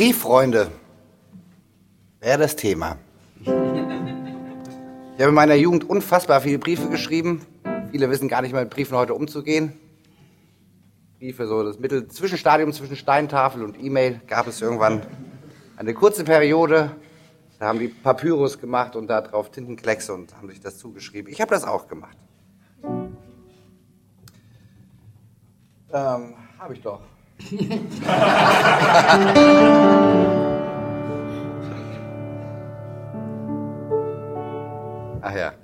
Brieffreunde wäre das Thema. Ich habe in meiner Jugend unfassbar viele Briefe geschrieben. Viele wissen gar nicht mehr, mit Briefen heute umzugehen. Briefe, so das Zwischenstadium zwischen Steintafel und E-Mail gab es irgendwann eine kurze Periode. Da haben die Papyrus gemacht und da drauf Tintenkleckse und haben sich das zugeschrieben. Ich habe das auch gemacht. Habe ich doch. Ach ja.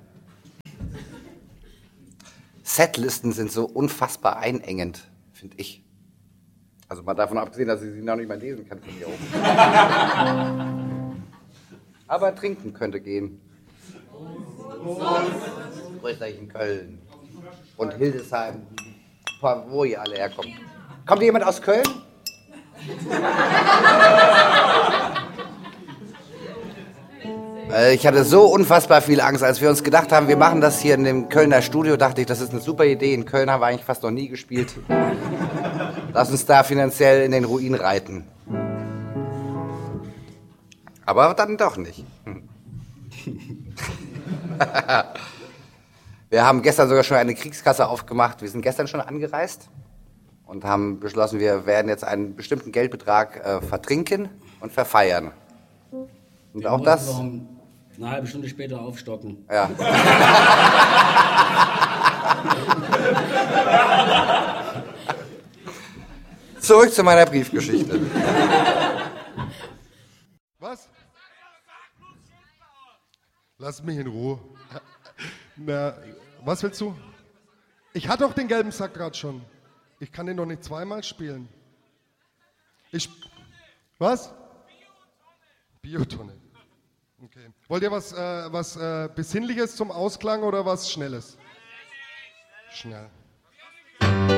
Setlisten sind so unfassbar einengend, finde ich. Also mal davon abgesehen, dass ich sie noch nicht mal lesen kann von hier oben. Aber trinken könnte gehen. Größerich in Köln. Und Hildesheim, wo ihr alle herkommt. Kommt jemand aus Köln? Ich hatte so unfassbar viel Angst, als wir uns gedacht haben, wir machen das hier in dem Kölner Studio, dachte ich, das ist eine super Idee. In Köln haben wir eigentlich fast noch nie gespielt. Lass uns da finanziell in den Ruin reiten. Aber dann doch nicht. Wir haben gestern sogar schon eine Kriegskasse aufgemacht. Wir sind gestern schon angereist und haben beschlossen, wir werden jetzt einen bestimmten Geldbetrag vertrinken und verfeiern. Und wir auch das... noch eine halbe Stunde später aufstocken. Ja. Zurück zu meiner Briefgeschichte. Was? Lass mich in Ruhe. Na, was willst du? Ich hatte doch den gelben Sack gerade schon. Ich kann den doch nicht zweimal spielen. Was? Biotonne. Okay. Wollt ihr was Besinnliches zum Ausklang oder was Schnelles? Schnell.